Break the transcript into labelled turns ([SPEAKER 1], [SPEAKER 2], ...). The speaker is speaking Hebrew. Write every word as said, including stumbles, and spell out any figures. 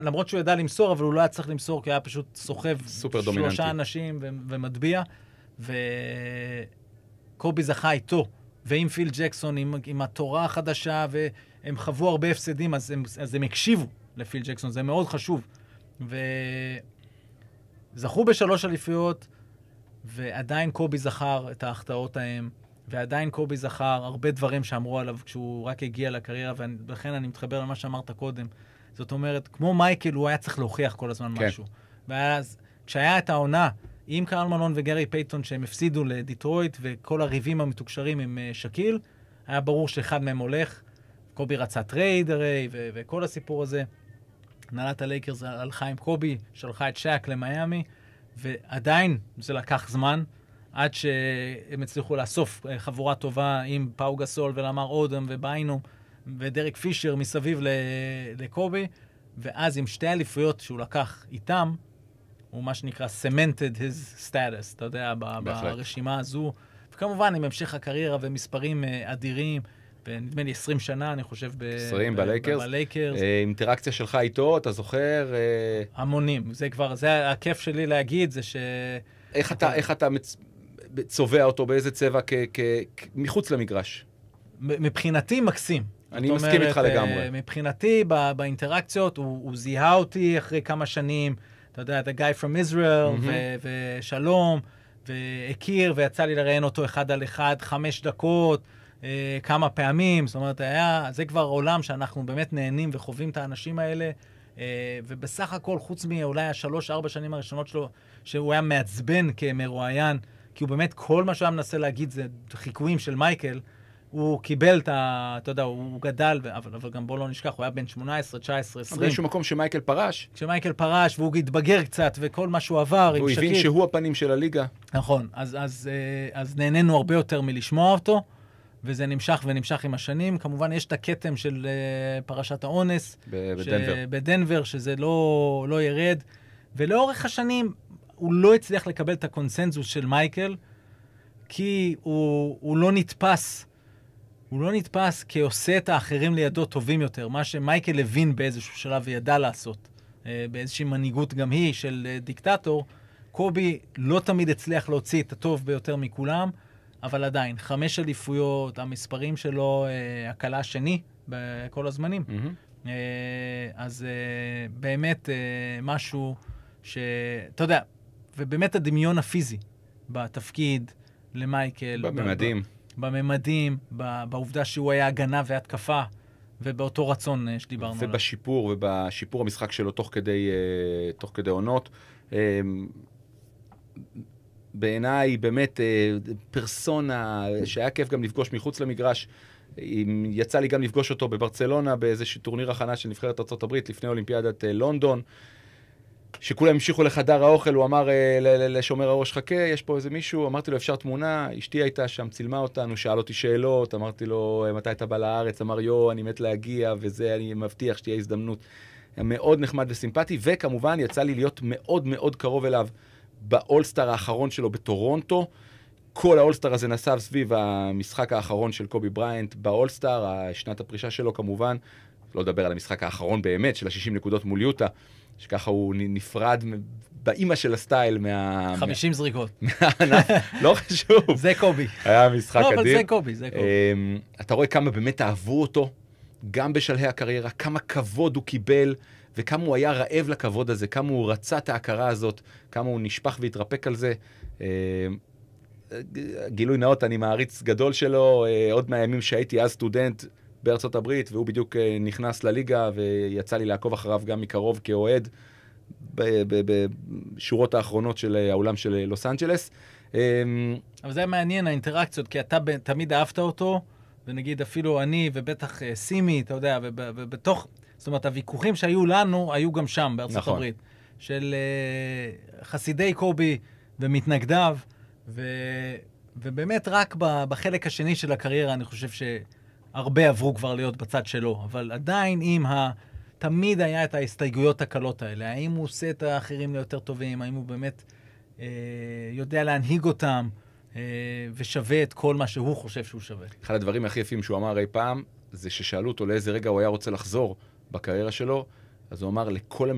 [SPEAKER 1] למרות שהוא ידע למסור, אבל הוא לא היה צריך למסור, כי היה פשוט סוחב שלושה אנשים ו- ומטביע, וקובי זכה איתו, ועם פיל ג'קסון, עם, עם התורה החדשה, והם חוו הרבה הפסדים, אז הם, אז הם הקשיבו לפיל ג'קסון, זה מאוד חשוב. וזכו בשלוש אליפויות, ועדיין קובי זכר את ההחטאות ההם, ועדיין קובי זכר הרבה דברים שאמרו עליו כשהוא רק הגיע לקריירה, ולכן אני מתחבר למה שאמרת קודם. זאת אומרת, כמו מייקל, הוא היה צריך להוכיח כל הזמן כן. משהו. ואז, כשהיה את העונה עם קרל מלון וגרי פייטון, שהם הפסידו לדיטרויט, וכל הריבים המתוקשרים עם שקיל, היה ברור שאחד מהם הולך. קובי רצה טרייד הרי, ו- וכל הסיפור הזה. הנהלת הלייקרס הלכה עם קובי, שלחה את שק למיימי, ועדיין זה לקח זמן, עד שהם הצליחו לאסוף חבורה טובה עם פאו גסול ולמר אודם וביינו ודרק פישר מסביב לקובי, ואז עם שתי אליפויות שהוא לקח איתם, הוא מה שנקרא cemented his status, אתה יודע, ברשימה הזו. וכמובן עם המשך הקריירה ומספרים אדירים, ונדמה לי עשרים שנה, אני חושב,
[SPEAKER 2] עשרים בלייקרס. אינטראקציה שלך איתו, אתה זוכר?
[SPEAKER 1] המונים. זה כבר, זה הכיף שלי להגיד, זה ש...
[SPEAKER 2] איך אתה, איך אתה צובע אותו, באיזה צבע מחוץ למגרש?
[SPEAKER 1] מבחינתי מקסים.
[SPEAKER 2] אני מסכים איתך לגמרי.
[SPEAKER 1] מבחינתי, באינטראקציות, הוא זיהה אותי אחרי כמה שנים, אתה יודע, the guy from Israel, ושלום, והכיר, ויצא לי לראיין אותו אחד על אחד, חמש דקות, כמה פעמים, זאת אומרת, היה, זה כבר עולם שאנחנו באמת נהנים וחווים את האנשים האלה, ובסך הכל, חוץ מאולי השלוש, ארבע שנים הראשונות שלו, שהוא היה מעצבן כמרואיין, כי הוא באמת, כל מה שהוא היה מנסה להגיד זה חיקויים של מייקל, הוא קיבל את ה... אתה יודע, הוא גדל, אבל, אבל גם בוא לא נשכח, הוא היה בן שמונה עשרה, תשע עשרה, עשרים.
[SPEAKER 2] באיזשהו מקום שמייקל פרש.
[SPEAKER 1] שמייקל פרש, והוא התבגר קצת, וכל מה שהוא עבר עם שקיל.
[SPEAKER 2] הוא הבין שהוא הפנים של הליגה.
[SPEAKER 1] נכון, אז, אז, אז נהנינו הרבה יותר מלשמוע אותו, וזה נמשך ונמשך עם השנים. כמובן, יש את הכתם של פרשת האונס.
[SPEAKER 2] בדנבר.
[SPEAKER 1] בדנבר, שזה לא, לא ירד. ולאורך השנים, הוא לא הצליח לקבל את הקונסנזוס של מייקל, כי הוא, הוא לא נתפס, הוא לא נתפס כעושה את האחרים לידו טובים יותר, מה שמייקל הבין באיזשהו שלב וידע לעשות, באיזושהי מנהיגות גם היא של דיקטטור. קובי לא תמיד הצליח להוציא את הטוב ביותר מכולם, אבל עדיין, חמש אליפויות, המספרים שלו, הקלה השני בכל הזמנים. Mm-hmm. אז באמת משהו שאתה יודע, ובאמת הדמיון הפיזי בתפקיד למייקל.
[SPEAKER 2] בממדים.
[SPEAKER 1] בממדים, בעובדה שהוא היה הגנה והתקפה, ובאותו רצון שדיברנו עליו.
[SPEAKER 2] ובשיפור, ובשיפור המשחק שלו תוך כדי, תוך כדי עונות. בעיניי באמת פרסונה שהיה כיף גם לפגוש מחוץ למגרש. יצא לי גם לפגוש אותו בברצלונה, באיזשהו טורניר הכנה של נבחרת ארצות הברית, לפני אולימפיאדת לונדון. שכולם המשיכו לחדר האוכל, הוא אמר לשומר הראש, חכה, יש פה איזה מישהו, אמרתי לו, אפשר תמונה, אשתי הייתה שם, צילמה אותנו, שאל אותי שאלות, אמרתי לו, מתי אתה בא לארץ? אמר, יו, אני מת להגיע, וזה, אני מבטיח שתהיה הזדמנות. מאוד נחמד וסימפטי, וכמובן יצא לי להיות מאוד מאוד קרוב אליו באולסטר האחרון שלו בטורונטו. כל האולסטר הזה נסב סביב המשחק האחרון של קובי בריינט באולסטר, שנת הפרישה שלו כמובן, לא לדבר על המשחק האחרון באמת, של ה-שישים נקודות מול יוטה, שככה הוא נפרד באימא של הסטייל מה...
[SPEAKER 1] חמישים זריקות.
[SPEAKER 2] לא חשוב.
[SPEAKER 1] זה קובי.
[SPEAKER 2] היה משחק אדיר.
[SPEAKER 1] לא, אבל זה קובי, זה קובי.
[SPEAKER 2] אתה רואה כמה באמת אהבו אותו, גם בשלהי הקריירה, כמה כבוד הוא קיבל, וכמה הוא היה רעב לכבוד הזה, כמה הוא רצה את ההכרה הזאת, כמה הוא נשפך והתרפק על זה. גילוי נאות, אני מעריץ גדול שלו, עוד מהימים שהייתי אז סטודנט, בארצות הברית, והוא בדיוק נכנס לליגה, ויצא לי לעקוב אחריו גם מקרוב כאוהד, בשורות האחרונות של העולם של לוס אנג'לס.
[SPEAKER 1] אבל זה מעניין, האינטראקציות, כי אתה תמיד אהבת אותו, ונגיד אפילו אני, ובטח סימי, אתה יודע, ובתוך, זאת אומרת, הוויכוחים שהיו לנו, היו גם שם, בארצות נכון. הברית, של חסידי קובי ומתנגדיו, ו, ובאמת רק בחלק השני של הקריירה, אני חושב ש... הרבה עברו כבר להיות בצד שלו, אבל עדיין אם ה... תמיד היה את ההסתייגויות הקלות האלה, האם הוא עושה את האחרים ליותר טובים, האם הוא באמת אה, יודע להנהיג אותם, אה, ושווה את כל מה שהוא חושב שהוא שווה.
[SPEAKER 2] אחד הדברים הכי יפים שהוא אמר אי פעם, זה ששאלו אותו לאיזה רגע הוא היה רוצה לחזור בקריירה שלו, אז הוא אמר לכל